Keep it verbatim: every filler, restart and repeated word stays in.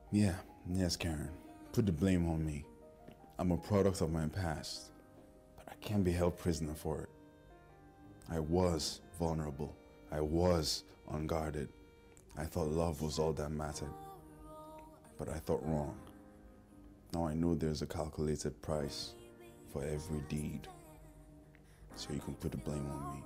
Yeah, yes, Karen. Put the blame on me. I'm a product of my past, but I can't be held prisoner for it. I was vulnerable. I was unguarded. I thought love was all that mattered, but I thought wrong. Now I know there's a calculated price for every deed, so you can put the blame on me.